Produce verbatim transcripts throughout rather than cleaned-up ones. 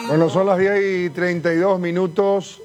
Bueno, son las diez y treinta y dos minutos.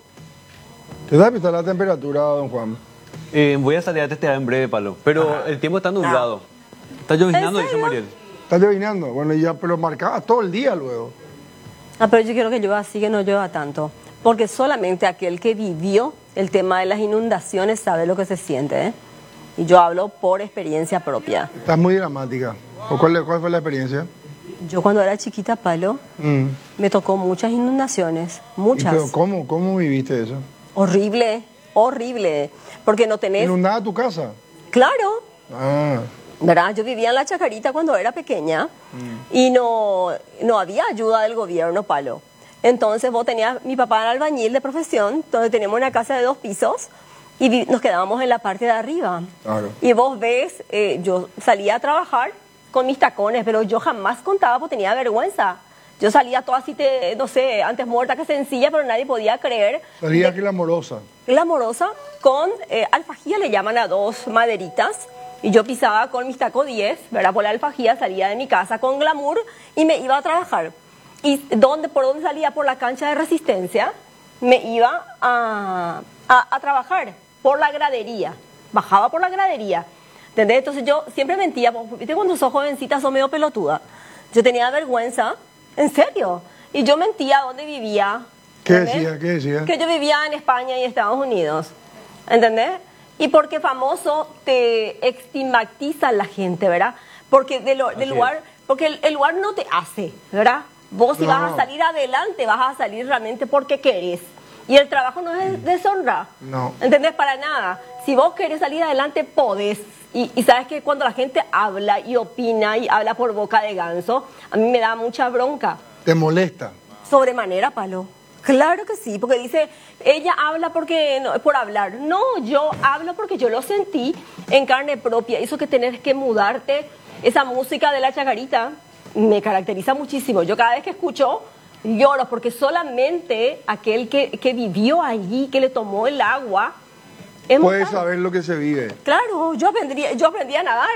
¿Te da pista la temperatura, don Juan? Eh, voy a salir a testear en breve, Pablo. Pero ah. el tiempo está nublado. Está llovinando, dice Mariel. Está llovinando. Bueno, ya, pero marcaba todo el día luego. Ah, pero yo quiero que llueva así, que no llueva tanto. Porque solamente aquel que vivió el tema de las inundaciones sabe lo que se siente, ¿eh? Y yo hablo por experiencia propia. Estás muy dramática. ¿O cuál, cuál fue la experiencia? Yo cuando era chiquita, Palo, mm. me tocó muchas inundaciones, muchas. ¿Pero cómo, cómo viviste eso? Horrible, horrible, porque no tenés... ¿Inundada tu casa? Claro. Ah. ¿Verdad? Yo vivía en la Chacarita cuando era pequeña mm. y no, no había ayuda del gobierno, Palo. Entonces vos tenías, mi papá era albañil de profesión, entonces teníamos una casa de dos pisos y vi, nos quedábamos en la parte de arriba. Claro. Y vos ves, eh, yo salía a trabajar con mis tacones, pero yo jamás contaba porque tenía vergüenza. Yo salía toda así, te, no sé, antes muerta que sencilla, pero nadie podía creer. Salía glamorosa. Glamorosa, con eh, alfajía le llaman a dos maderitas, y yo pisaba con mis tacos diez, ¿verdad? Por la alfajía salía de mi casa con glamour y me iba a trabajar. ¿Y dónde, por dónde salía? Por la cancha de Resistencia, me iba a, a, a trabajar, por la gradería, bajaba por la gradería. ¿Entendés? Entonces yo siempre mentía, ¿viste? Cuando sos jovencita sos medio pelotuda. Yo tenía vergüenza, en serio, y yo mentía dónde vivía. ¿Qué ¿entendés? decía? ¿Qué decía? Que yo vivía en España y Estados Unidos, ¿entendés? Y porque famoso te estigmatiza la gente, ¿verdad? Porque de lo, del lugar, porque el, el lugar no te hace, ¿verdad? Vos si no. vas a salir adelante, vas a salir realmente porque querés. Y el trabajo no es deshonra. No. ¿Entendés? Para nada. Si vos querés salir adelante, podés. Y, y sabes que cuando la gente habla y opina y habla por boca de ganso, a mí me da mucha bronca. ¿Te molesta? Sobremanera, Palo. Claro que sí, porque dice, ella habla porque no, por hablar. No, yo hablo porque yo lo sentí en carne propia. Eso que tenés que mudarte, esa música de la Chacarita, me caracteriza muchísimo. Yo cada vez que escucho, lloro, porque solamente aquel que, que vivió allí, que le tomó el agua, es puede saber lo que se vive. Claro, yo aprendí, yo aprendí a nadar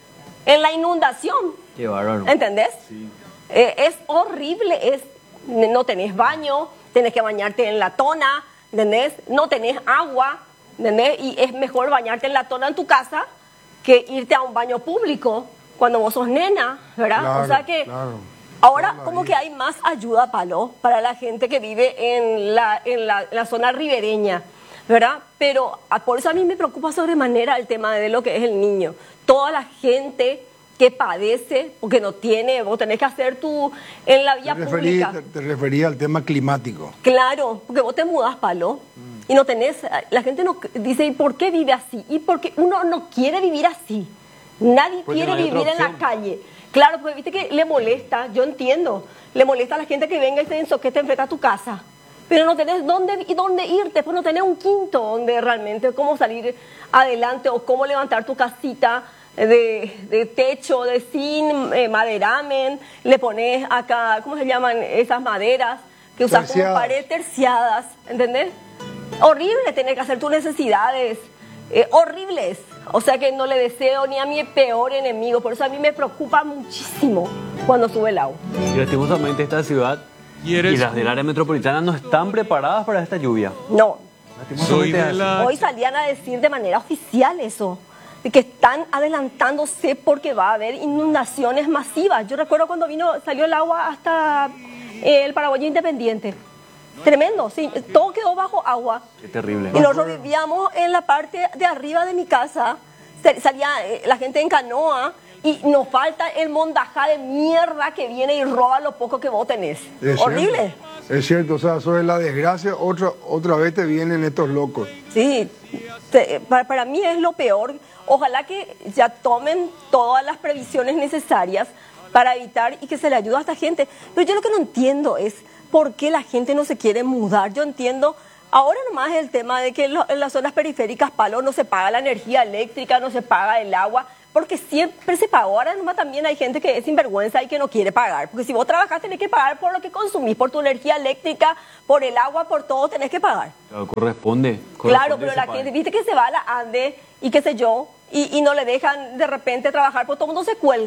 en la inundación. Qué bárbaro. ¿Entendés? Sí. Eh, es horrible, es, no tenés baño, tenés que bañarte en la tona, ¿entendés? No tenés agua, ¿entendés? Y es mejor bañarte en la tona en tu casa que irte a un baño público cuando vos sos nena, ¿verdad? Claro, o sea que claro. ahora como que hay más ayuda, Palo, para la gente que vive en la, en la, en la zona ribereña, ¿verdad? Pero por eso a mí me preocupa sobremanera el tema de lo que es el niño. Toda la gente que padece o que no tiene, vos tenés que hacer tu en la vía te referí, pública. Te, te refería al tema climático. Claro, porque vos te mudás, Palo, mm. y no tenés, la gente no dice, ¿y por qué vive así? Y porque uno no quiere vivir así. Nadie porque quiere no vivir en la calle. Claro, porque viste que le molesta, yo entiendo, le molesta a la gente que venga y se ensoquete enfrente a tu casa. Pero no tenés dónde, dónde irte, pues no tenés un quinto donde realmente cómo salir adelante o cómo levantar tu casita de, de techo, de zinc, eh, maderamen, le pones acá, ¿cómo se llaman esas maderas que usas como pared terciadas? ¿Entendés? Horrible tener que hacer tus necesidades, eh, horribles. O sea que no le deseo ni a mi peor enemigo, por eso a mí me preocupa muchísimo cuando sube el agua. Y lastimosamente esta ciudad y, y las del área metropolitana no están preparadas para esta lluvia. No. Soy de la... Hoy salían a decir de manera oficial eso, de que están adelantándose porque va a haber inundaciones masivas. Yo recuerdo cuando vino, salió el agua hasta eh, el Paraguayo Independiente. Tremendo, sí, todo quedó bajo agua. Qué terrible. Y nosotros vivíamos en la parte de arriba de mi casa, salía eh, la gente en canoa y nos falta el mondajá de mierda que viene y roba lo poco que vos tenés. Es horrible. Cierto. Es cierto, o sea, sobre la desgracia, otra, otra vez te vienen estos locos. Sí, te, para, para mí es lo peor. Ojalá que ya tomen todas las previsiones necesarias para evitar y que se le ayude a esta gente. Pero yo lo que no entiendo es por qué la gente no se quiere mudar. Yo entiendo, ahora nomás el tema de que en las zonas periféricas, Palo, no se paga la energía eléctrica, no se paga el agua, porque siempre se pagó. Ahora nomás también hay gente que es sinvergüenza y que no quiere pagar, porque si vos trabajás tenés que pagar por lo que consumís, por tu energía eléctrica, por el agua, por todo tenés que pagar. Claro, corresponde. corresponde Claro, pero la pague. Gente, viste que se va a la ANDE y qué sé yo, y, y no le dejan de repente trabajar, porque todo el mundo se cuelga.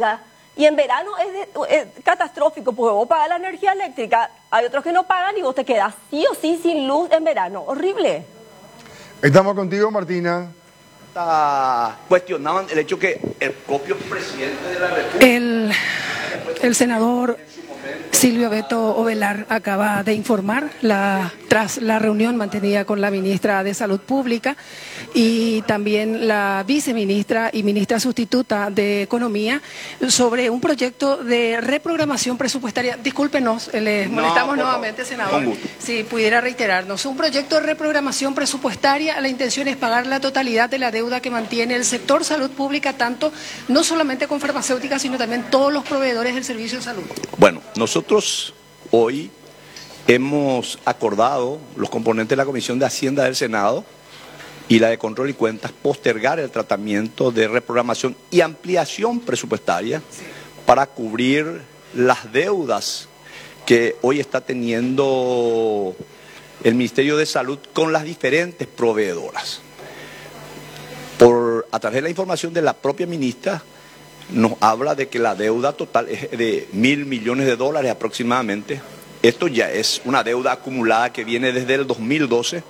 Y en verano es, de, es catastrófico, porque vos pagas la energía eléctrica, hay otros que no pagan y vos te quedás sí o sí sin luz en verano. Horrible. Estamos contigo, Martina. Cuestionaban el hecho que el propio presidente de la República... El, el senador Silvio Beto Ovelar acaba de informar la, tras la reunión mantenida con la ministra de Salud Pública y también la viceministra y ministra sustituta de Economía sobre un proyecto de reprogramación presupuestaria. Discúlpenos, les No, molestamos por nuevamente, favor. senador. Con gusto. Si pudiera reiterarnos. Un proyecto de reprogramación presupuestaria, la intención es pagar la totalidad de la deuda que mantiene el sector salud pública, tanto no solamente con farmacéuticas, sino también todos los proveedores del servicio de salud. Bueno, nosotros hoy hemos acordado, los componentes de la Comisión de Hacienda del Senado y la de Control y Cuentas, postergar el tratamiento de reprogramación y ampliación presupuestaria para cubrir las deudas que hoy está teniendo el Ministerio de Salud con las diferentes proveedoras. Por, a través de la información de la propia ministra, nos habla de que la deuda total es de mil millones de dólares aproximadamente. Esto ya es una deuda acumulada que viene desde el dos mil doce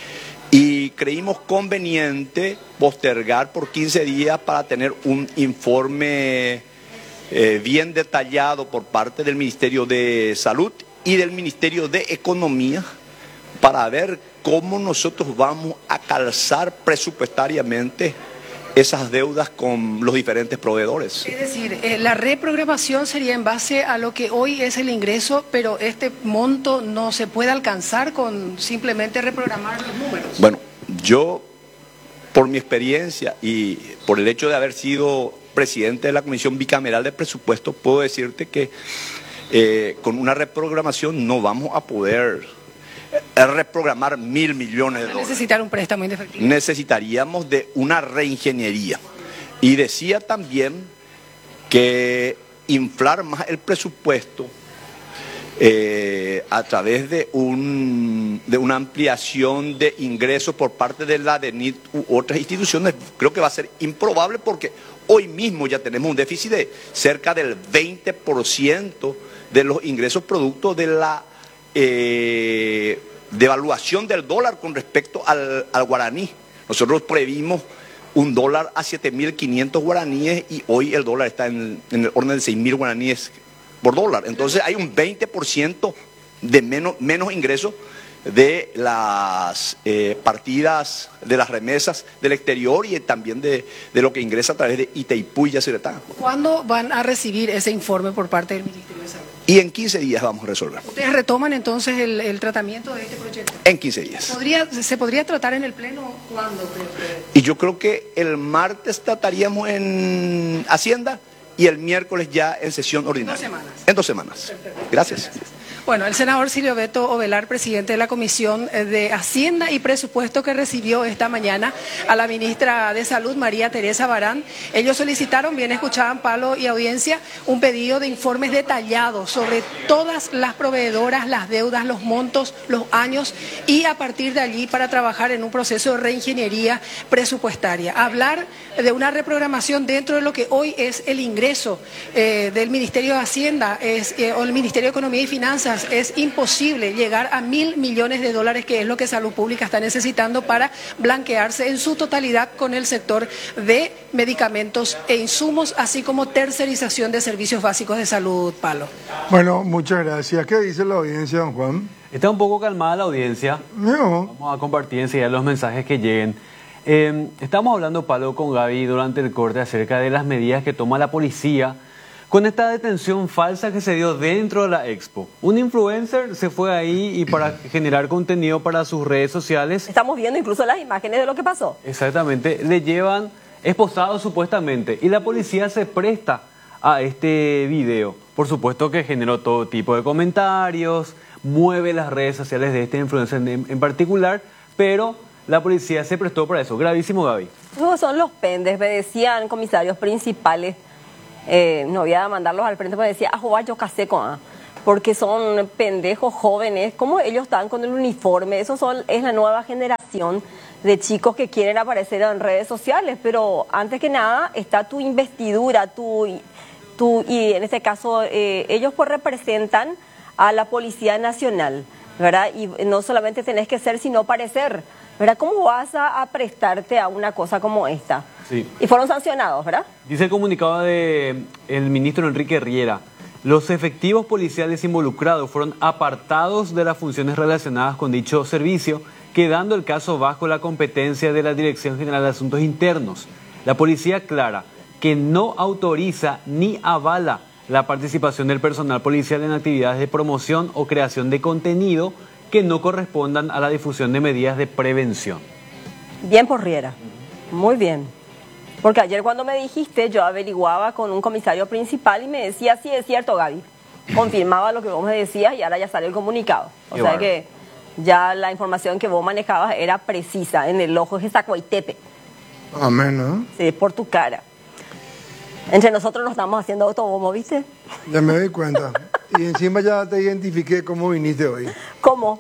y creímos conveniente postergar por quince días para tener un informe eh, bien detallado por parte del Ministerio de Salud y del Ministerio de Economía para ver cómo nosotros vamos a calzar presupuestariamente esas deudas con los diferentes proveedores. Es decir, eh, la reprogramación sería en base a lo que hoy es el ingreso, pero este monto no se puede alcanzar con simplemente reprogramar los números. Bueno, yo, por mi experiencia y por el hecho de haber sido presidente de la Comisión Bicameral de Presupuestos, puedo decirte que eh, con una reprogramación no vamos a poder reprogramar mil millones de dólares. Necesitar un préstamo indefectible. Necesitaríamos de una reingeniería. Y decía también que inflar más el presupuesto eh, a través de, un, de una ampliación de ingresos por parte de la D E N I T u otras instituciones, creo que va a ser improbable porque hoy mismo ya tenemos un déficit de cerca del veinte por ciento de los ingresos producto de la Eh, devaluación del dólar con respecto al, al guaraní. Nosotros previmos un dólar a siete mil quinientos guaraníes y hoy el dólar está en, en el orden de seis mil guaraníes por dólar. Entonces hay un veinte por ciento de menos, menos ingresos de las eh, partidas, de las remesas del exterior y también de, de lo que ingresa a través de Itaipú y Yacyretá. ¿Cuándo van a recibir ese informe por parte del Ministerio de Salud? Y en quince días vamos a resolver. ¿Ustedes retoman entonces el, el tratamiento de este proyecto? En quince días. ¿Podría, ¿Se podría tratar en el Pleno cuándo? Y yo creo que el martes trataríamos en Hacienda y el miércoles ya en sesión ordinaria. Dos semanas. En dos semanas. Perfecto. Gracias. Bueno, el senador Silvio Beto Ovelar, presidente de la Comisión de Hacienda y Presupuesto, que recibió esta mañana a la ministra de Salud, María Teresa Barán. Ellos solicitaron, bien escuchaban Palo y audiencia, un pedido de informes detallados sobre todas las proveedoras, las deudas, los montos, los años y a partir de allí para trabajar en un proceso de reingeniería presupuestaria. Hablar de una reprogramación dentro de lo que hoy es el ingreso eh, del Ministerio de Hacienda es, eh, o el Ministerio de Economía y Finanzas. Es imposible llegar a mil millones de dólares, que es lo que Salud Pública está necesitando para blanquearse en su totalidad con el sector de medicamentos e insumos, así como tercerización de servicios básicos de salud, Palo. Bueno, muchas gracias. ¿Qué dice la audiencia, don Juan? Está un poco calmada la audiencia. No. Vamos a compartir enseguida los mensajes que lleguen. Eh, estamos hablando, Palo, con Gaby durante el corte acerca de las medidas que toma la policía con esta detención falsa que se dio dentro de la expo. Un influencer se fue ahí y para generar contenido para sus redes sociales. Estamos viendo incluso las imágenes de lo que pasó. Exactamente, le llevan esposado supuestamente y la policía se presta a este video. Por supuesto que generó todo tipo de comentarios, mueve las redes sociales de este influencer en, en particular, pero la policía se prestó para eso. Gravísimo, Gaby. Esos son los pendes, me decían comisarios principales. Eh, no voy a mandarlos al frente, porque decía, ah, joder, yo casé con A, porque son pendejos jóvenes, como ellos están con el uniforme, eso son, es la nueva generación de chicos que quieren aparecer en redes sociales, pero antes que nada está tu investidura, tu, tú, y en este caso eh, ellos pues representan a la Policía Nacional, ¿verdad? Y no solamente tenés que ser, sino parecer, ¿verdad? ¿Cómo vas a, a prestarte a una cosa como esta? Sí. Y fueron sancionados, ¿verdad? Dice el comunicado del ministro Enrique Riera: los efectivos policiales involucrados fueron apartados de las funciones relacionadas con dicho servicio, quedando el caso bajo la competencia de la Dirección General de Asuntos Internos. La policía aclara que no autoriza ni avala la participación del personal policial en actividades de promoción o creación de contenido que no correspondan a la difusión de medidas de prevención. Bien por Riera, muy bien. Porque ayer cuando me dijiste, yo averiguaba con un comisario principal y me decía, sí, es cierto, Gaby. Confirmaba lo que vos me decías y ahora ya sale el comunicado. O Qué sea bárbaro. que ya la información que vos manejabas era precisa, en el ojo de Zacuaitepe. Amén, ¿no? Sí, por tu cara. Entre nosotros nos estamos haciendo autobombo, ¿viste? Ya me doy cuenta. Y encima ya te identifiqué cómo viniste hoy. ¿Cómo?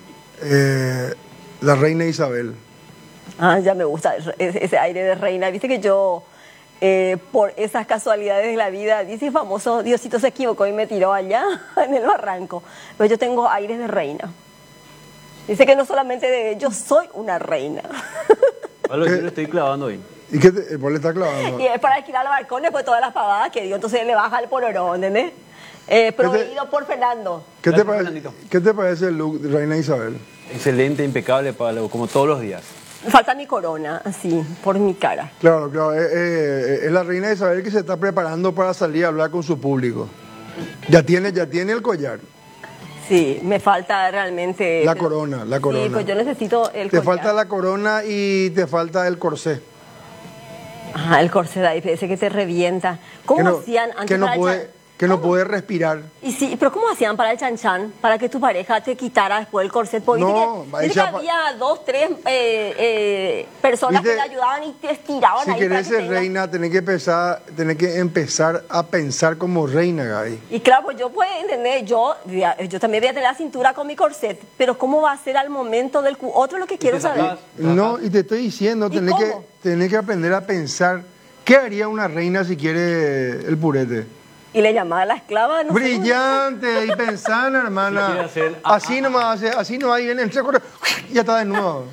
Eh, la reina Isabel. Ah, ya me gusta ese, ese aire de reina. Viste que yo, eh, por esas casualidades de la vida, dice el famoso Diosito se equivocó y me tiró allá en el barranco. Pero yo tengo aires de reina. Dice que no solamente de yo soy una reina. Pablo, yo le estoy clavando hoy. ¿Y qué te, el Paul le está clavando? Y es para alquilar los balcones por todas las pavadas que digo. Entonces le baja el pororó, ¿entendés? Eh, proveído por Fernando. ¿Qué te, Gracias, pare- Fernandito. ¿Qué te parece el look de reina Isabel? Excelente, impecable, Pablo, como todos los días. Falta mi corona, así, por mi cara. Claro, claro. eh, eh, es la reina Isabel que se está preparando para salir a hablar con su público. Ya tiene, ya tiene el collar. Sí, me falta realmente... La corona, la corona. Sí, pues yo necesito el Te collar. falta la corona y te falta el corsé. Ah, el corsé de ahí, ese que te revienta. ¿Cómo que no, hacían antes que no para el puede, chan- que no ¿Cómo? puede respirar. Y sí, pero ¿cómo hacían para el chanchan? Para que tu pareja te quitara después el corset. Porque No, viste que, ahí viste se que apa- había dos, tres eh, eh, personas Viste, que te ayudaban y te estiraban Si ahí para querés que ser tengas- reina, tenés que, empezar, tenés que empezar a pensar como reina, Gaby. Y claro, pues yo puedo entender, yo, yo también voy a tener la cintura con mi corset, pero ¿cómo va a ser al momento del cu? Otro es lo que quiero te saber. sacas? No, y te estoy diciendo, ¿Y tenés que, cómo? tenés que aprender a pensar. ¿Qué haría una reina si quiere el purete? Y le llamaba a la esclava, no sé cómo- Brillante, y pensar, hermana. Si quiere hacer- ah, Así nomás hace, así nomás ahí viene el seco, y ya está desnudo.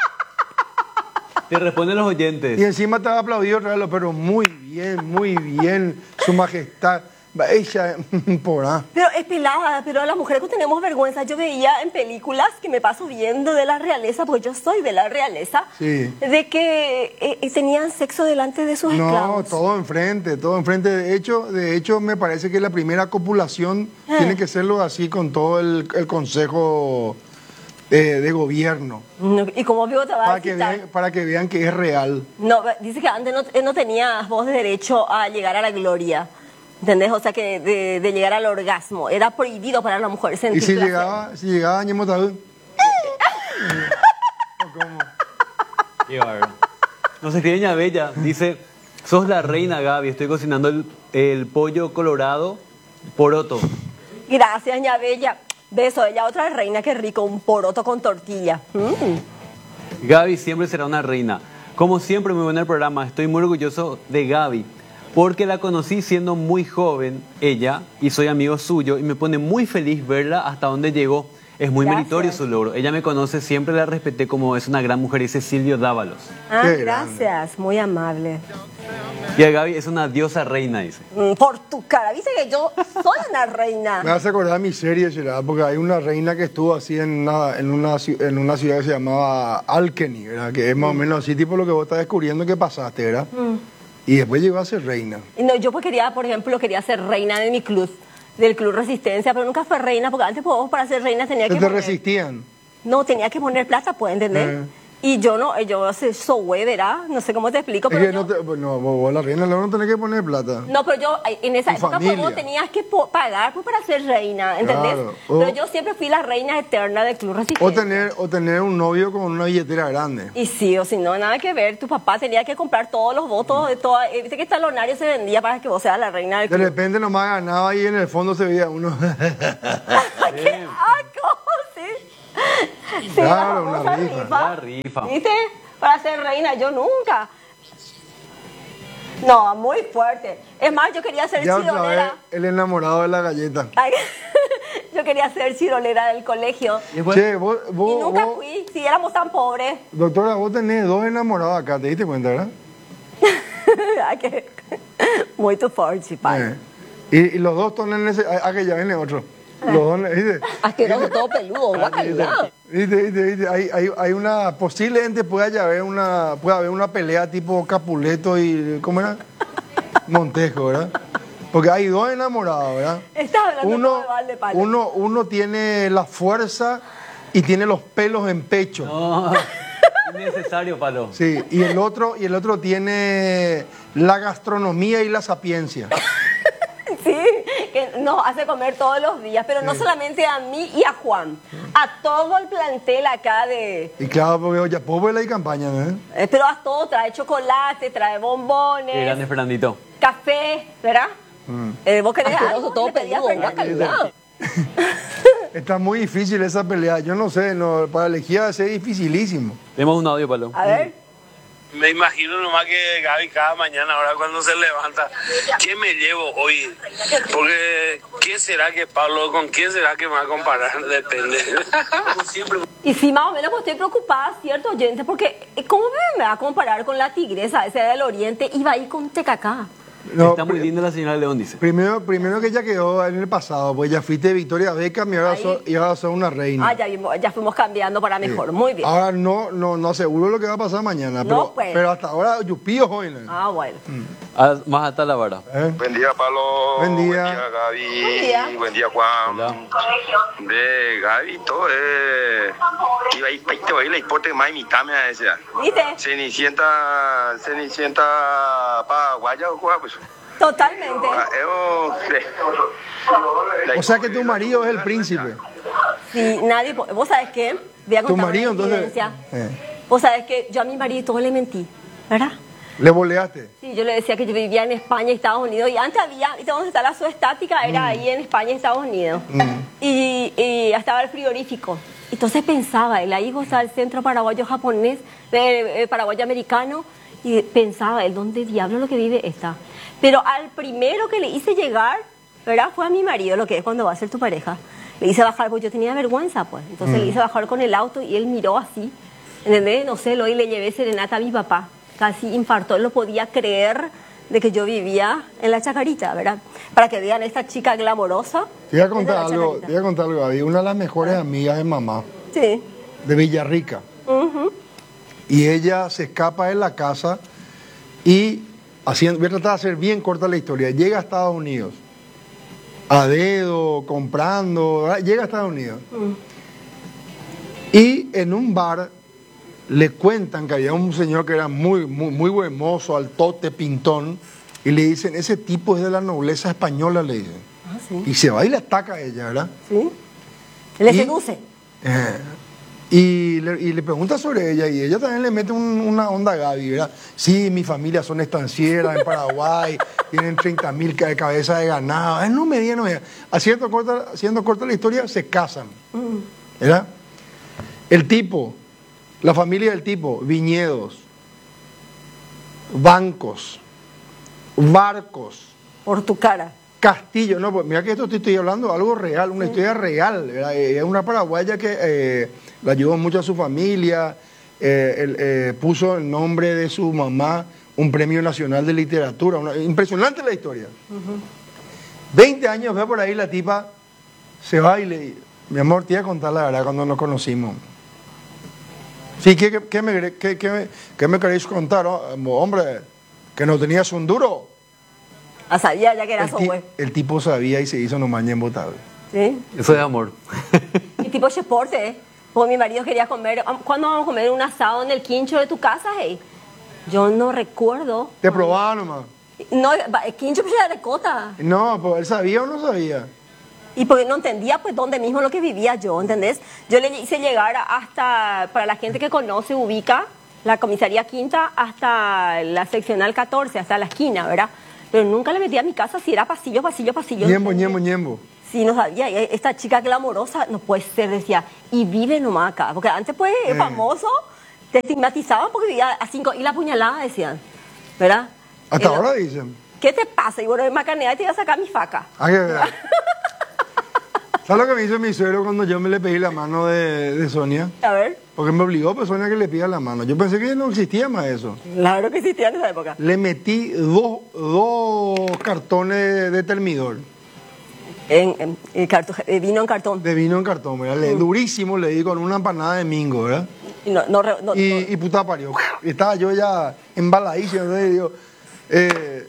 Te responden los oyentes. Y encima te va a aplaudir otra vez, pero muy bien, muy bien, su majestad. Ella, por ahí. Pero es pelada, pero las mujeres que tenemos vergüenza, yo veía en películas que me paso viendo de la realeza, porque yo soy de la realeza, Sí. de que eh, tenían sexo delante de sus No, esclavos. todo enfrente, todo enfrente. De hecho, de hecho, me parece que la primera copulación Ah. tiene que serlo así con todo el, el consejo eh, de gobierno. No, y como vivo te va a Para que, quitar. vean, para que vean que es real. No, dice que antes no, eh, no tenías vos derecho a llegar a la gloria. ¿Entendés? O sea, que de, de llegar al orgasmo. Era prohibido para la mujer sentir Y si placer. llegaba, si llegaba Ñemotadú, Qué bárbaro. Nos escribe Ña Bella, dice: sos la reina, Gaby, estoy cocinando el, el pollo colorado poroto. Gracias, ña Bella. Beso, ella otra reina, qué rico, un poroto con tortilla. Mm. Gaby siempre será una reina. Como siempre, muy bueno el programa. Estoy muy orgulloso de Gaby, porque la conocí siendo muy joven, ella, y soy amigo suyo, y me pone muy feliz verla hasta donde llegó. Es muy Gracias. meritorio su logro. Ella me conoce, siempre la respeté como es una gran mujer, dice Silvio Dávalos. Ah, Qué gracias, muy amable. Y a Gaby es una diosa reina, dice. Mm, por tu cara, viste que yo soy una reina. me hace acordar mi serie, ¿verdad? Porque hay una reina que estuvo así en una, en una, ci- en una ciudad que se llamaba Alkeny, ¿verdad? Que es más o menos así, tipo lo que vos estás descubriendo que pasaste, ¿verdad? Y después llegó a ser reina. Y no, yo pues quería, por ejemplo, quería ser reina de mi club, del Club Resistencia, pero nunca fue reina, porque antes pues, para ser reina tenía que Te poner... resistían. No, tenía que poner plata, ¿puedes entender? Eh. Y yo no, yo soy soy, ¿verdad? No sé cómo te explico, Es pero que yo- no, te, pues, no, vos, vos la reina luego no tenés que poner plata. No, pero yo eh, en esa Tu época pues, familia. vos tenías que po- pagar pues, para ser reina, ¿entendés? Claro. O- Pero yo siempre fui la reina eterna del Club Resistencia. O tener, o tener un novio con una billetera grande. Y sí, o si no, nada que ver. Tu papá tenía que comprar todos los votos de toda... eh, Viste que el talonario se vendía para que vos seas la reina del De club. repente nomás ganaba y en el fondo se veía uno. ¡Qué asco! Sí. Sí, Claro, la una famosa rifa. La rifa. ¿Viste? Para ser reina, yo nunca. No, muy fuerte. Es más, yo quería ser Ya otra vez, chirolera. el enamorado de la galleta. Ay, yo quería ser chirolera del colegio. Y después- Che, vos, Y vos, nunca vos- fui, si éramos tan pobres. doctora, vos tenés dos enamorados acá, ¿te diste cuenta, verdad? Ay, que- Muy tu fuerte, padre. Eh. Y, y los dos están en ese... Ah, que ya viene otro. Los dos, ¿viste? Asqueroso, todo peludo, guacala. ¿Viste, viste, viste? Hay, hay, hay una... Posiblemente pueda haber una, pueda haber una pelea tipo Capuleto y... ¿Cómo era? Montesco, ¿verdad? Porque hay dos enamorados, ¿verdad? Estás hablando Uno, todo de Valdepalo. uno, uno tiene la fuerza y tiene los pelos en pecho. No, innecesario, Palo. Sí, y el otro, y el otro tiene la gastronomía y la sapiencia. Sí, que nos hace comer todos los días, pero no solamente a mí y a Juan, a todo el plantel acá de... Y claro, porque ya puedo ver la campaña, ¿eh? eh, Pero a todo, trae chocolate, trae Qué bombones, grande, Fernandito. café, ¿verdad? Eh, ¿Vos querés Asqueroso, algo? todo Le pedí a peludo, Fernando. guacala. Está muy difícil esa pelea. Yo no sé, no, para elegir va a ser dificilísimo. Tenemos un audio, Palo. A ver. Me imagino nomás que Gaby cada mañana, ahora cuando se levanta, ¿qué me llevo hoy? Porque, ¿qué será que Pablo, con quién será que me va a comparar? Depende. Como siempre. Y sí, más o menos pues estoy preocupada, ¿cierto, oyente? Porque eh, ¿cómo me, me va a comparar con la tigresa esa del oriente? Iba ahí con Tecacá. No, Está muy pri- linda la señora León, dice. Primero, primero que ella quedó en el pasado, pues ya fuiste Victoria Beckham y ahora Ahí. sos, y ahora sos una reina. Ah, ya, vimos- ya fuimos cambiando para mejor. Muy bien. Ahora no, no, no aseguro lo que va a pasar mañana, No, pero, pues. pero hasta ahora Yupío hoy, ¿no? Ah, bueno. Ah, más hasta la vara. ¿Eh? Buen día, Pablo. Buen día. Buen día, Gaby. Buen día. Buen día, Juan. Hola. De Gaby, todo eh. Iba ahí, ahí te voy, le importa más mitad me a ese. ¿Viste? Cenicienta, Cenicienta paraguaya o cuál, pues. Totalmente. Ah, yo, sí. O sea que tu marido es el príncipe. Sí, nadie... po- ¿Vos sabés qué? Voy a Tu contar marido, una entonces. evidencia. eh, Vos sabés que yo a mi marido todo le mentí, ¿verdad? le boleaste. Sí, yo le decía que yo vivía en España y Estados Unidos. Y antes había, ¿viste dónde está la suestática? Era ahí en España y Estados Unidos. Y, y estaba el frigorífico. Entonces pensaba, él ahí está el centro paraguayo-japonés, eh, eh, paraguayo-americano. Y pensaba, él, ¿dónde diablo lo que vive esta? Pero al primero que le hice llegar, ¿verdad? Fue a mi marido, lo que es cuando va a ser tu pareja. Le hice bajar, pues yo tenía vergüenza, pues. Entonces le hice bajar con el auto y él miró así. ¿Entendés? No sé, lo y le llevé serenata a mi papá. Casi infartó, él no podía creer de que yo vivía en la Chacarita, ¿verdad? Para que vean esta chica glamorosa. Te voy a es de contar la algo, Chacarita. te voy a contar algo, Gaby. Una de las mejores amigas de mamá, Sí. de Villarrica. Ujú. Y ella se escapa de la casa y, haciendo, voy a tratar de hacer bien corta la historia, llega a Estados Unidos, a dedo, comprando, ¿verdad? Llega a Estados Unidos. Y en un bar le cuentan que había un señor que era muy, muy, muy buen mozo, altote, pintón, y le dicen, ese tipo es de la nobleza española, le dicen. Ah, sí. Y se va y le ataca a ella, ¿verdad? Sí. Le Y- seduce. Eh, y, le, y le pregunta sobre ella y ella también le mete un- una onda a Gaby, ¿verdad? Sí, mi familia son estancieras en Paraguay, tienen treinta mil cabezas de ganado. Eh, no me diga, no me diga. Haciendo corta, haciendo corta la historia, se casan, ¿verdad? El tipo, la familia del tipo, viñedos, bancos, barcos, Por tu cara. castillo, no, pues mira que esto te estoy hablando algo real, una historia real. ¿Verdad? Eh, Es una paraguaya que eh, la ayudó mucho a su familia, eh, el- eh, puso el nombre de su mamá un premio nacional de literatura. Una- impresionante la historia. veinte años, ve por ahí la tipa, se va y le mi amor, te iba a contar la verdad cuando nos conocimos. Sí, ¿qué, qué, qué me, qué, qué me- qué me queréis contar? oh? Hombre, que no tenías un duro. Ah, sabía ya que era El, su ti- güey. el tipo sabía y se hizo nomás embotable. Sí. Eso es amor. Y tipo cheporte, ¿eh? Porque mi marido quería comer. ¿Cuándo vamos a comer un asado en el quincho de tu casa, hey? Yo no recuerdo. Te probaba nomás. No, va, el quincho pues era de cota. No, pues él sabía o no sabía. Y porque no entendía pues dónde mismo lo que vivía yo, ¿entendés? Yo le hice llegar hasta, para la gente que conoce, ubica la comisaría Quinta hasta la seccional catorce, hasta la esquina, ¿verdad? Pero nunca le metí a mi casa si era pasillo, pasillo, pasillo. Ñembo, ñembo, ñembo. Sí, no sabía. Y esta chica glamorosa no puede ser, decía, y vive nomás acá. Porque antes, pues, Eh. famoso, te estigmatizaban porque vivía a cinco. Y la puñalada, decían, ¿verdad? Hasta Eh, ahora dicen. ¿Qué te pasa? Y bueno, macanea y te voy a sacar mi faca. Ah, que verdad. ¿Sabes lo que me hizo mi suegro cuando yo me le pedí la mano de, de Sonia? A ver. Porque me obligó pues, Sonia que le pida la mano. Yo pensé que no existía más eso. Claro que existía en esa época. Le metí dos, dos cartones de, de termidor. En, en- en cartón- eh, vino en cartón. De vino en cartón, ¿verdad? Le- Durísimo, le di con una empanada de mingo, ¿verdad? Y no, no, re- no- Y, no- y puta parió. Y estaba yo ya embaladísimo, entonces digo, eh,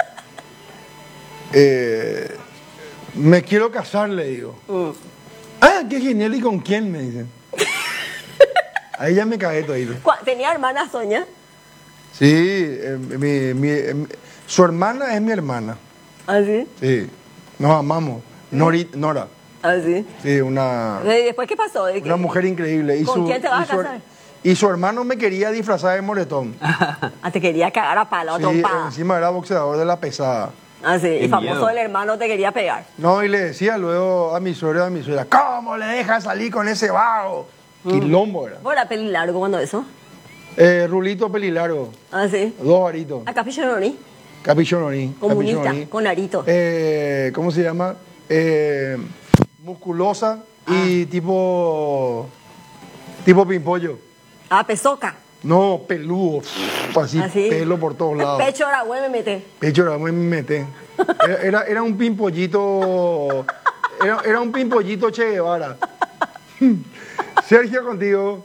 eh, me quiero casar, le digo. Mm. Ah, qué genial, ¿y con quién? Me dicen. Ahí ya me caí todito. ¿Cuá- ¿Tenía hermana Sonia? Sí, eh, mi, mi- eh, su hermana es mi hermana. ¿Ah, sí? Sí, nos amamos. Nori- Nora, ¿Ah, sí? sí, una, ¿Y después qué pasó? ¿De qué? una mujer increíble. Y ¿Con su, quién te vas y a su her- casar? Y su hermano me quería disfrazar de moretón. Ah, te quería cagar a palo, a Sí, trompada. encima era boxeador de la pesada. Ah, sí. Y Qué famoso miedo. el hermano te quería pegar. No, y le decía luego a mi suegra y a mi suegra, ¿cómo le dejas salir con ese vago? Quilombo era. ¿Vos era peli largo cuando eso? Eh, rulito pelilargo, Ah, sí. dos varitos. Acá Pichononi, Capichononí. comunista, capichononí. con arito. Eh, ¿Cómo se llama? Eh, musculosa y Ah. tipo. Tipo pimpollo. Ah, pesoca. No, peludo. Así, Así. pelo por todos lados. Pecho ahora, güey, me mete. Pecho era muy mete. Era, era, era un pimpollito. Era, era un pimpollito Che Guevara. Sergio, contigo.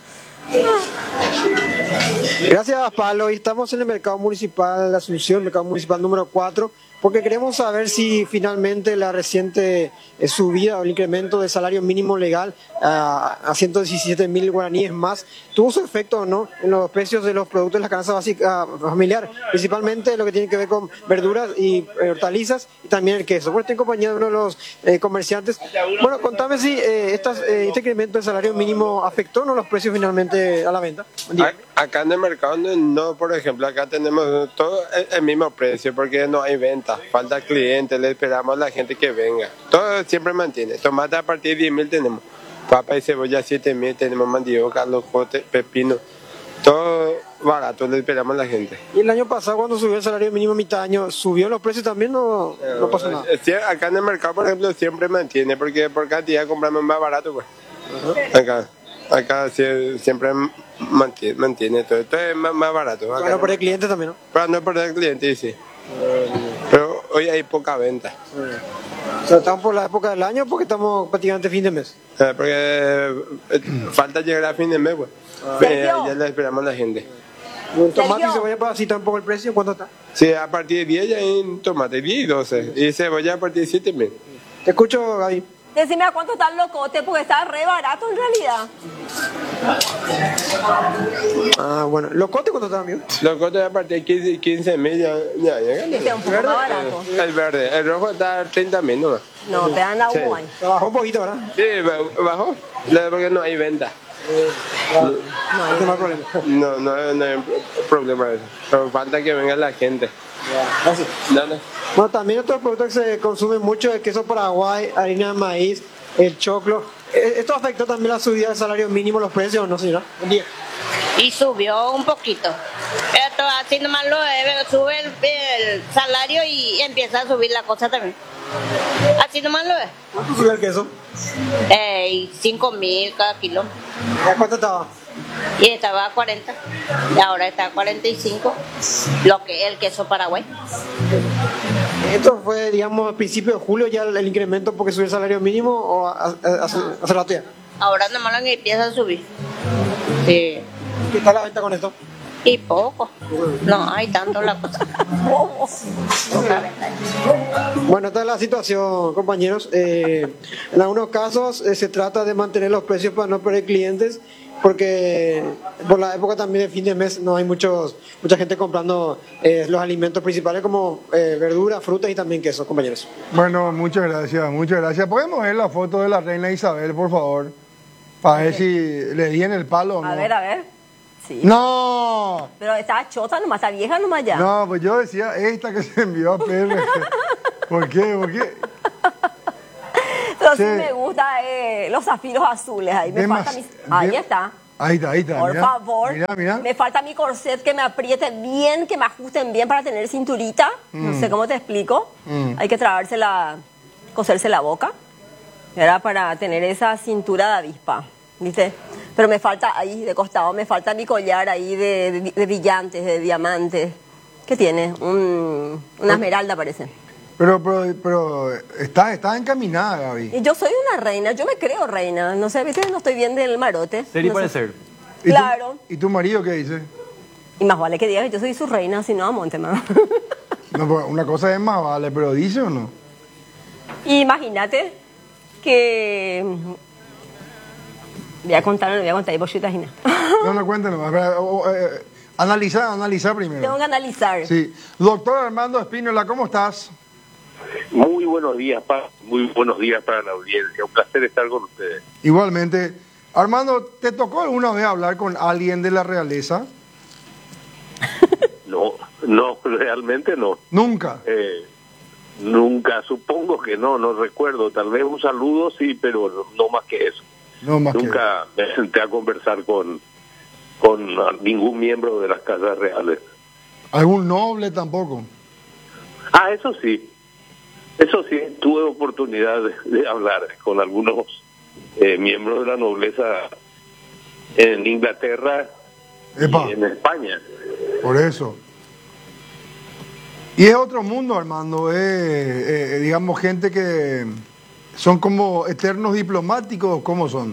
Gracias, Pablo. Hoy estamos en el mercado municipal de Asunción, mercado municipal número cuatro, porque queremos saber si finalmente la reciente eh, subida o el incremento del salario mínimo legal a, a ciento diecisiete mil guaraníes más tuvo su efecto o no en los precios de los productos de la canasta básica familiar, principalmente lo que tiene que ver con verduras y eh, hortalizas y también el queso. Bueno, estoy en compañía de uno de los eh, comerciantes. Bueno, contame si eh, estas, eh, este incremento del salario mínimo afectó o no los precios finalmente a la venta. Buen día. A- Acá en el mercado no, no, por ejemplo, acá tenemos todo el, el mismo precio porque no hay venta, falta clientes, le esperamos a la gente que venga. Todo siempre mantiene. Tomate a partir de diez mil tenemos, papa y cebolla siete mil, tenemos mandioca, lojote, pepino, todo barato, le esperamos a la gente. ¿Y el año pasado cuando subió el salario mínimo a mitad de año, subió los precios también o no pasó nada? Eh, sí, acá en el mercado, por ejemplo, siempre mantiene porque por cantidad compramos más barato. Pues. Acá, acá sí- siempre mantiene, mantiene todo, todo es más, más barato. Acá Bueno, no- por el cliente también, ¿no? Para no perder clientes, sí. Pero hoy hay poca venta. O sea, estamos por la época del año porque estamos prácticamente fin de mes. Eh, Porque eh, falta llegar a fin de mes, pues. Eh, ya le esperamos a la gente. Un tomate y Sergio. cebolla para así un poco el precio, ¿cuánto está? Sí, a partir de diez ya hay tomate, diez y doce. Y cebolla a partir de siete mil. Te escucho, Gaby. Decime a cuánto está el locote, porque está re barato en realidad. Ah, bueno. ¿Locote cuánto está, amigo? Los cotos a partir de quince mil ya, ya llegan. Este es un poco más barato. El verde, el rojo está a treinta mil nomás. No, te dan a Sí. un año. Bajó un poquito, ¿verdad? Sí, ba- bajó. La- Porque no hay venta. No hay problema. No, no, no hay problema eso. Pero falta que venga la gente. Gracias. Dale. Bueno, también otros productos que se consumen mucho, el queso paraguay, harina de maíz, el choclo. Eh, ¿Esto afectó también la subida del salario mínimo, los precios o no, señora? Buen día. Y subió un poquito. Esto así nomás lo eh, sube el, el salario y empieza a subir la cosa también. Así nomás lo es. ¿Cuánto subió el queso? Eh, cinco mil cada kilo. ¿A cuánto estaba? Y estaba a cuarenta. Y ahora está a cuarenta y cinco. Lo que es el queso paraguay. ¿Esto fue, digamos, a principios de julio ya el, el incremento porque subió el salario mínimo o a- a- hace, hace rato ya? Ahora nomás lo que empieza a subir. Sí. ¿Qué tal la venta con esto? Y poco. No hay tanto la cosa. Poca venta. Bueno, esta es la situación, compañeros. Eh, en algunos casos eh, se trata de mantener los precios para no perder clientes, porque por la época también de fin de mes no hay muchos mucha gente comprando eh, los alimentos principales como eh, verduras, frutas y también queso, compañeros. Bueno, muchas gracias, muchas gracias. ¿Podemos ver la foto de la reina Isabel, por favor? Para ver si le di en el palo o no. A ver, a ver. Sí. ¡No! Pero está chota nomás, está vieja nomás ya. No, pues yo decía esta que se envió a P R. ¿Por qué? ¿Por qué? Pero sí, Sí. me gusta eh, los zafiros azules. Ahí me Demas- falta mis... Ahí de- está. Ahí está, ahí está. Por mirá, favor. Mirá, mirá. Me falta mi corset que me apriete bien, que me ajusten bien para tener cinturita. Mm. No sé cómo te explico. Mm. Hay que trabarse la, coserse la boca. Era para tener esa cintura de avispa, ¿viste? Pero me falta ahí, de costado, me falta mi collar ahí de, de, de brillantes, de diamantes. ¿Qué tiene? Un, una esmeralda parece. Pero, pero, pero está, está encaminada, Gaby. Y yo soy una reina, yo me creo reina. No sé, ¿viste? No estoy bien del marote. Ser y no sé. parecer. ¿Y tu- Claro. ¿Y tu marido qué dice? Y más vale que diga que yo soy su reina, si no, a Montema. No, pues, una cosa es más vale, pero ¿dice o no? Imagínate que... Voy a contar, no voy a contar, y vos chutas, Gina. No, no, cuéntanos. Espera, o- o, eh, analizar, analizar primero. Tengo que analizar. Sí. Doctor Armando Espínola, ¿cómo estás? Muy buenos días, Pa. Muy buenos días para la audiencia. Un placer estar con ustedes. Igualmente. Armando, ¿te tocó alguna vez hablar con alguien de la realeza? No, no, realmente no. Nunca. Eh, nunca, supongo que no, no recuerdo. Tal vez un saludo, sí, pero no, no más que eso. No más que Nunca me senté a conversar con, con ningún miembro de las casas reales. ¿Algún noble tampoco? Ah, eso sí. Eso sí, tuve oportunidad de, de hablar con algunos eh, miembros de la nobleza en Inglaterra Epa. y en España. Por eso. Y es otro mundo, Armando. Eh, eh, digamos, gente que son como eternos diplomáticos, ¿cómo son?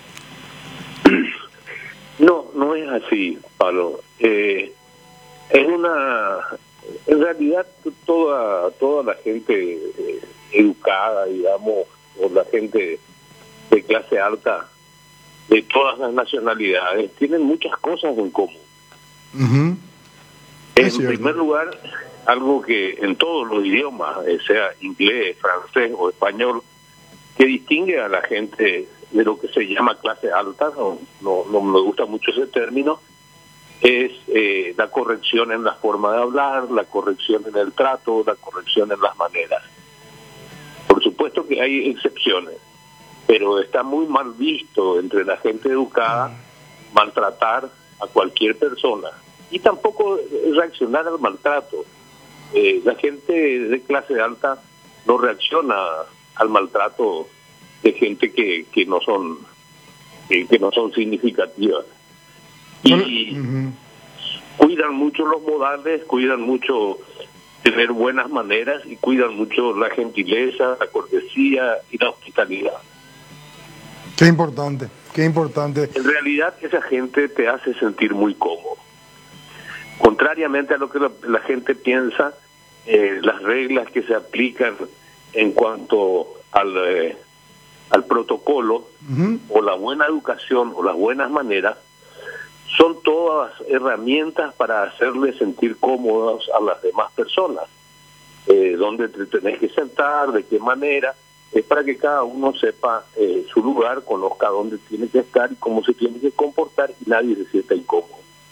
No, no es así, Pablo. Eh, es una... En realidad, toda toda la gente eh, educada, digamos, o la gente de clase alta, de todas las nacionalidades, tienen muchas cosas en común. Ujú. Es En cierto. primer lugar, algo que en todos los idiomas, eh, sea inglés, francés o español, que distingue a la gente de lo que se llama clase alta, no, no, no me gusta mucho ese término, es eh, la corrección en la forma de hablar, la corrección en el trato, la corrección en las maneras. Por supuesto que hay excepciones, pero está muy mal visto entre la gente educada maltratar a cualquier persona y tampoco reaccionar al maltrato. Eh, la gente de clase alta no reacciona al maltrato de gente que, que no son que, que no son significativas. Y Ujú. cuidan mucho los modales, cuidan mucho tener buenas maneras y cuidan mucho la gentileza, la cortesía y la hospitalidad. Qué importante, qué importante. En realidad esa gente te hace sentir muy cómodo. Contrariamente a lo que la, la gente piensa, eh, las reglas que se aplican en cuanto al, eh, al protocolo Ujú. o la buena educación o las buenas maneras son todas herramientas para hacerle sentir cómodos a las demás personas. Eh, dónde te tenés que sentar, de qué manera, es para que cada uno sepa eh, su lugar, conozca dónde tiene que estar y cómo se tiene que comportar y nadie se sienta incómodo.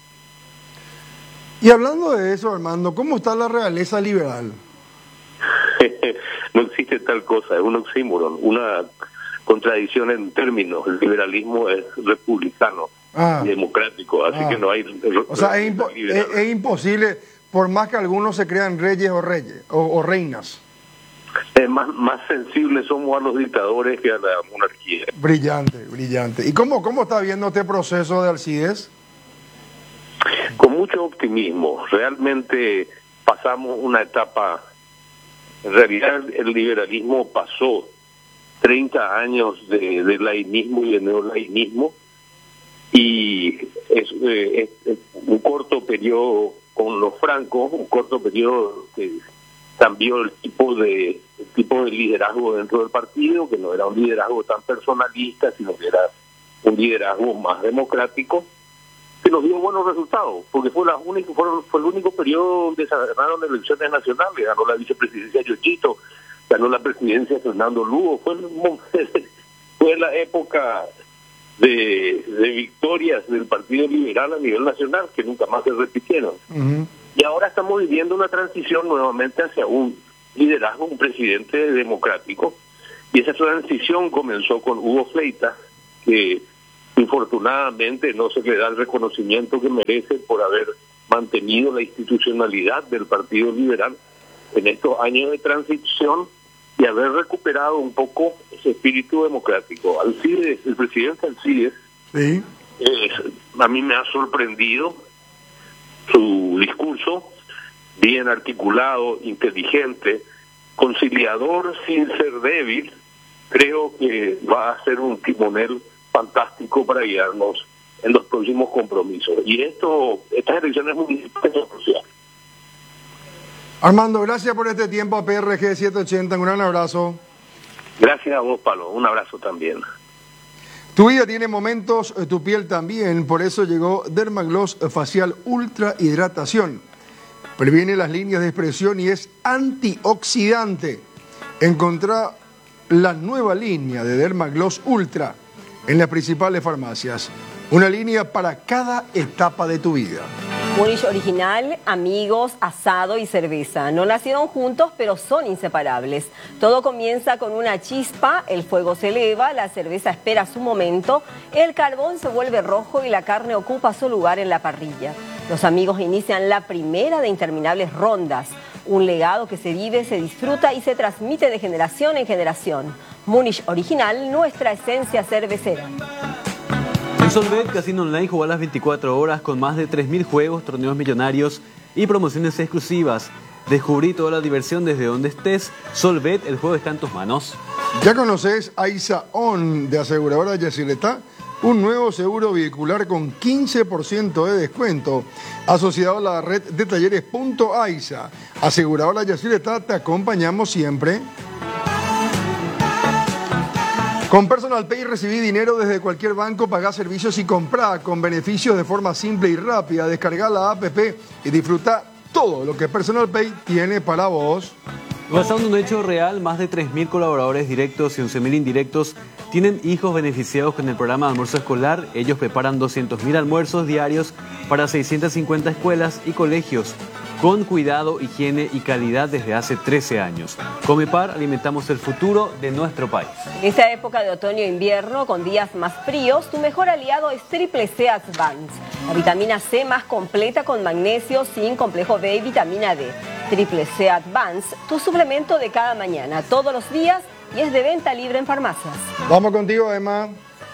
Y hablando de eso, Armando, ¿cómo está la realeza liberal? No existe tal cosa, es un oxímoron, una contradicción en términos. El liberalismo es republicano, Ah. y democrático, así Ah. que no hay... O sea, es, impo- es- es imposible, por más que algunos se crean reyes o reyes, o, o reinas. Eh, más, más sensibles somos a los dictadores que a la monarquía. Brillante, brillante. ¿Y cómo, cómo está viendo este proceso de Alcides? Con mucho optimismo. Realmente pasamos una etapa, en realidad el liberalismo pasó treinta años de, de lainismo y de neolainismo, y es, eh, es- es un corto periodo con los francos, un corto periodo que cambió el tipo de el tipo de liderazgo dentro del partido, que no era un liderazgo tan personalista, sino que era un liderazgo más democrático, que nos dio buenos resultados, porque fue la única, fueron, fue el único periodo donde se ganaron elecciones nacionales, ganó la vicepresidencia Yochito, ganó la presidencia Fernando Lugo, fue, el- fue la época de, de victorias del Partido Liberal a nivel nacional, que nunca más se repitieron. Ujú. Y ahora estamos viviendo una transición nuevamente hacia un liderazgo, un presidente democrático, y esa transición comenzó con Hugo Fleitas, que Desafortunadamente no se le da el reconocimiento que merece por haber mantenido la institucionalidad del Partido Liberal en estos años de transición y haber recuperado un poco ese espíritu democrático. Alcides, el presidente Alcides, sí. eh, a mí me ha sorprendido su discurso, bien articulado, inteligente, conciliador sin ser débil. Creo que va a ser un timonel fantástico para guiarnos en los próximos compromisos. Y esto, estas elecciones municipales son cruciales. Armando, gracias por este tiempo a P R G setecientos ochenta. Un gran abrazo. Gracias a vos, Pablo. Un abrazo también. Tu vida tiene momentos, tu piel también. Por eso llegó Dermagloss Facial Ultra Hidratación. Previene las líneas de expresión y es antioxidante. Encontrá la nueva línea de Dermagloss Ultra en las principales farmacias. Una línea para cada etapa de tu vida. Munich Original, amigos, asado y cerveza. No nacieron juntos, pero son inseparables. Todo comienza con una chispa, el fuego se eleva, la cerveza espera su momento, el carbón se vuelve rojo y la carne ocupa su lugar en la parrilla. Los amigos inician la primera de interminables rondas. Un legado que se vive, se disfruta y se transmite de generación en generación. Munich Original, nuestra esencia cervecera. En Solvet, Casino Online, juega las veinticuatro horas con más de tres mil juegos, torneos millonarios y promociones exclusivas. Descubrí toda la diversión desde donde estés. Solvet, el juego está en tus manos. ¿Ya conoces AISA On de aseguradora Yacyretá? Un nuevo seguro vehicular con quince por ciento de descuento, asociado a la red de talleres Punto AISA. Aseguradora Yacyretá, te acompañamos siempre. Con Personal Pay recibí dinero desde cualquier banco, pagá servicios y comprá con beneficios de forma simple y rápida. Descargá la app y disfruta todo lo que Personal Pay tiene para vos. Basado en un hecho real, más de tres mil colaboradores directos y once mil indirectos tienen hijos beneficiados con el programa de almuerzo escolar. Ellos preparan doscientos mil almuerzos diarios para seiscientas cincuenta escuelas y colegios, con cuidado, higiene y calidad desde hace trece años. Comepar, alimentamos el futuro de nuestro país. En esta época de otoño e invierno, con días más fríos, tu mejor aliado es Triple C Advance. La vitamina C más completa con magnesio, zinc, complejo B y vitamina D. Triple C Advance, tu suplemento de cada mañana, todos los días, y es de venta libre en farmacias. Vamos contigo, Emma.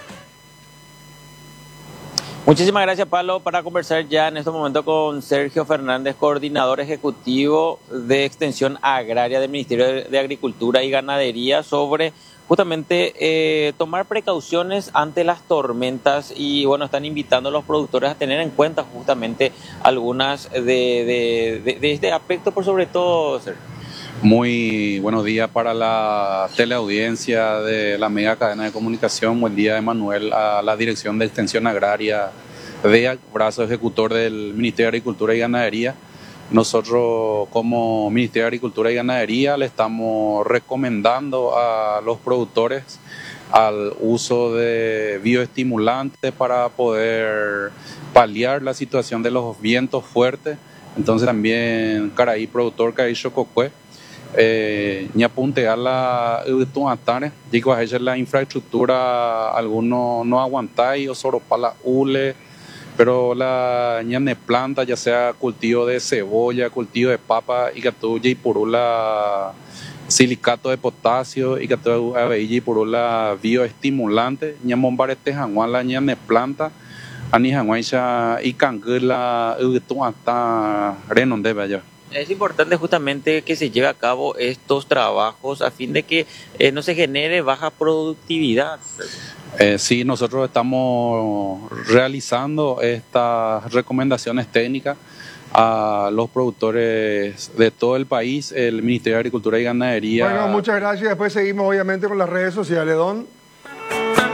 Muchísimas gracias, Pablo, para conversar ya en este momento con Sergio Fernández, coordinador ejecutivo de Extensión Agraria del Ministerio de Agricultura y Ganadería, sobre justamente eh, tomar precauciones ante las tormentas. Y bueno, están invitando a los productores a tener en cuenta justamente algunas de, de, de, de este aspecto, por sobre todo, Sergio. Muy buenos días para la teleaudiencia de la mega cadena de comunicación. Buen día, Emanuel, a la Dirección de Extensión Agraria de brazo ejecutor del Ministerio de Agricultura y Ganadería. Nosotros, como Ministerio de Agricultura y Ganadería, le estamos recomendando a los productores al uso de bioestimulantes para poder paliar la situación de los vientos fuertes. Entonces también Caraí, productor Caraí Chococue, eh, ni apuntear la eutuatare, digo a ella la infraestructura, algunos no aguantáis o solo para la ule, pero la ñane planta, ya sea cultivo de cebolla, cultivo de papa, y que tú y por la silicato de potasio, y que tú y por la bioestimulante, ñamombar este januan la ñane planta, ani januaisha y cangula eutuata renonde vaya. Es importante justamente que se lleve a cabo estos trabajos a fin de que eh, no se genere baja productividad. Eh, sí, nosotros estamos realizando estas recomendaciones técnicas a los productores de todo el país, el Ministerio de Agricultura y Ganadería. Bueno, muchas gracias. Después seguimos obviamente con las redes sociales, Don.